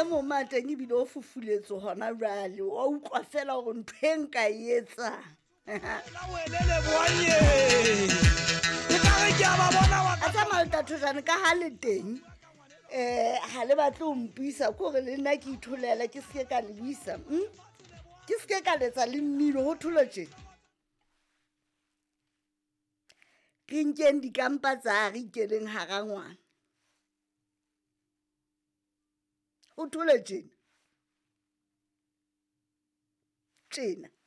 maemo mateng ebile o fufuletse hona jwale wa utlwa fela gore ntho e nka e etsang a tsamaya letathojane ka ha le teng ha le batle o mpisa kore le nna ke itholela ke seke ka le buisa ke seke ka letsa le mmino ho tholo tjena ke nkeng dikampa tsa re ikeleng hara ngwana o thole tjena